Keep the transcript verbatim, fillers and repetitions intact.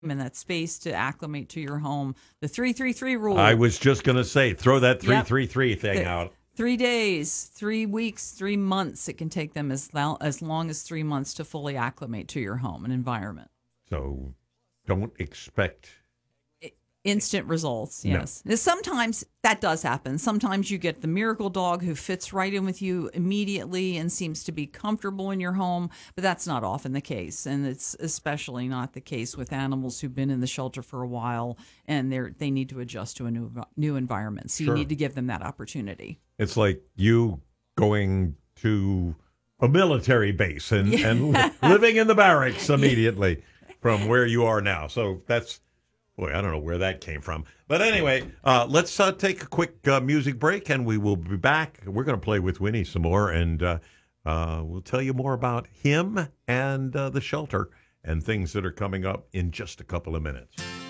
and that space to acclimate to your home. The three three three rule. I was just going to say, throw that three three three Yep. thing Th- out. Three days, three weeks, three months. It can take them as, lo- as long as three months to fully acclimate to your home and environment. So don't expect Instant results, yes. No. Sometimes that does happen. Sometimes you get the miracle dog who fits right in with you immediately and seems to be comfortable in your home, but that's not often the case. And it's especially not the case with animals who've been in the shelter for a while and they're they need to adjust to a new new environment. So Sure. you need to give them that opportunity. It's like you going to a military base and, Yeah. and li- living in the barracks immediately from where you are now. So that's... Boy, I don't know where that came from. But anyway, uh, let's uh, take a quick uh, music break, and we will be back. We're going to play with Winnie some more, and uh, uh, we'll tell you more about him and uh, the shelter and things that are coming up in just a couple of minutes.